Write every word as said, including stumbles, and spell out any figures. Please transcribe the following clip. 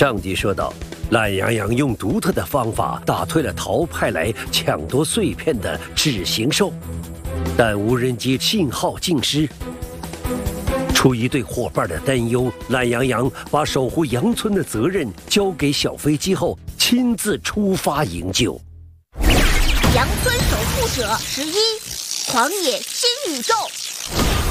上集说到，懒羊羊用独特的方法打退了逃派来抢夺碎片的智行兽，但无人机信号尽失。出于对伙伴的担忧，懒羊羊把守护羊村的责任交给小飞机后，亲自出发营救。 羊村守护者十一，狂野新宇宙。